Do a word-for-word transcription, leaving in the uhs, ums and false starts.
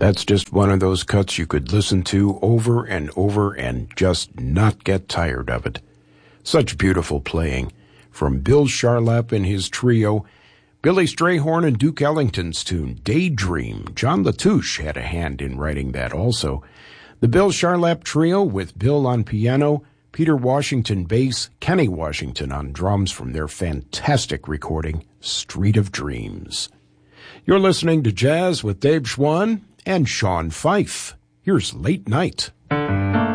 That's just one of those cuts you could listen to over and over and just not get tired of it. Such beautiful playing from Bill Charlap and his trio, Billy Strayhorn and Duke Ellington's tune, Daydream. John Latouche had a hand in writing that also. The Bill Charlap Trio with Bill on piano, Peter Washington bass, Kenny Washington on drums from their fantastic recording, Street of Dreams. You're listening to Jazz with Dave Schwann and Sean Fife. Here's Late Night.